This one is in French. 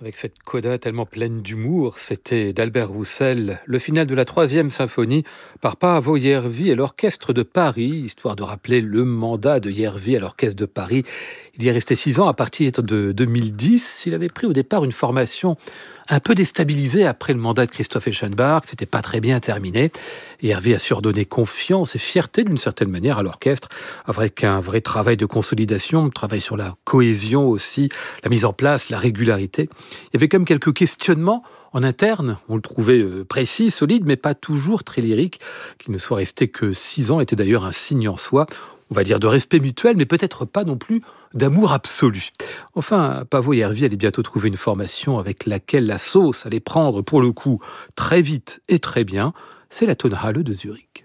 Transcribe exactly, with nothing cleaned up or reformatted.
Avec cette coda tellement pleine d'humour, c'était d'Albert Roussel, le final de la troisième symphonie par Paavo Järvi et l'Orchestre de Paris, histoire de rappeler le mandat de Järvi à l'Orchestre de Paris. Il y est resté six ans à partir de deux mille dix. Il avait pris au départ une formation un peu déstabilisée après le mandat de Christoph Eschenbach. C'était pas très bien terminé. Et Järvi a su redonner confiance et fierté d'une certaine manière à l'orchestre, avec un vrai travail de consolidation, travail sur la cohésion aussi, la mise en place, la régularité. Il y avait quand même quelques questionnements en interne. On le trouvait euh, précis, solide, mais pas toujours très lyrique. Qu'il ne soit resté que six ans était d'ailleurs un signe en soi, on va dire de respect mutuel, mais peut-être pas non plus d'amour absolu. Enfin, Paavo Järvi allait bientôt trouver une formation avec laquelle la sauce allait prendre, pour le coup, très vite et très bien. C'est la Tonhalle de Zurich.